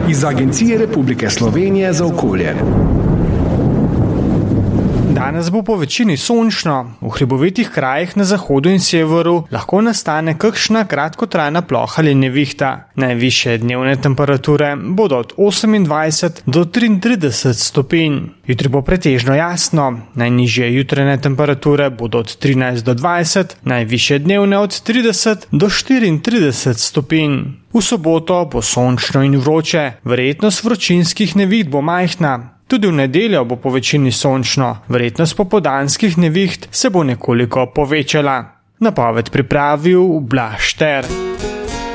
iz Agencije Republike Slovenije za okolje. Danes bo po večini sončno, v hribovitih krajih na zahodu in severu lahko nastane kakšna kratkotrajna ploha ali nevihta. Najvišje dnevne temperature bodo od 28 do 33 stopinj. Jutri bo pretežno jasno, najnižje jutrajne temperature bodo od 13 do 20, najvišje dnevne od 30 do 34 stopinj. V soboto bo sončno in vroče, verjetnost vročinskih neviht bo majhna. Tudi v nedeljo bo po večini sončno, verjetnost popoldanskih neviht se bo nekoliko povečala. Napoved pripravil Blaž Šter.